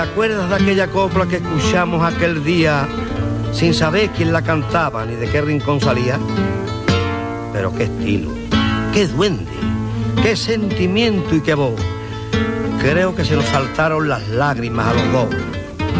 ¿Te acuerdas de aquella copla que escuchamos aquel día sin saber quién la cantaba ni de qué rincón salía? Pero qué estilo, qué duende, qué sentimiento y qué voz. Creo que se nos saltaron las lágrimas a los dos.